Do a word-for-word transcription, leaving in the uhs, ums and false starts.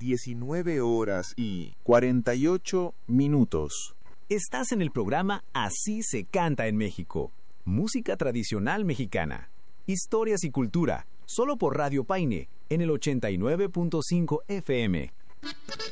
diecinueve horas y cuarenta y ocho minutos. Estás en el programa Así se canta en México. Música tradicional mexicana. Historias y cultura. Solo por Radio Paine, en el ochenta y nueve punto cinco F M.